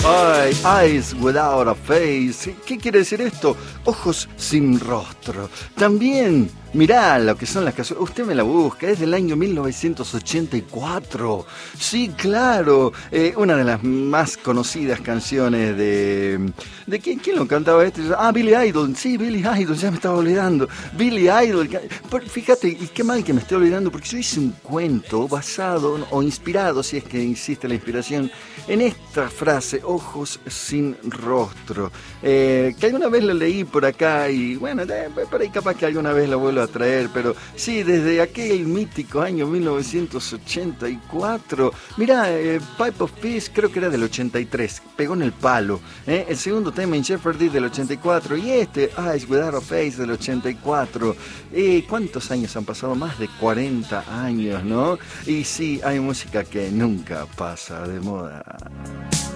Ay, eyes without a face. ¿Qué quiere decir esto? Ojos sin rostro. También, mirá lo que son las canciones. Usted me la busca, es del año 1984. Sí, claro. Una de las más conocidas canciones de... ¿Quién lo cantaba este? Billy Idol. Sí, Billy Idol, ya me estaba olvidando. Billy Idol. Fíjate, y qué mal que me esté olvidando, porque yo hice un cuento basado o inspirado, si es que existe la inspiración, en esta frase, ojos sin rostro, que alguna vez lo leí por acá y bueno, por ahí capaz que alguna vez lo vuelvo a traer, pero sí, desde aquel mítico año 1984, mirá, Pipe of Peace creo que era del 83, pegó en el palo, el segundo tema en Jeopardy del 84 y este, Eyes Without a Face del 84, ¿cuántos años han pasado? Más de 40 años, ¿no? Y sí, hay música que nunca pasa de moda.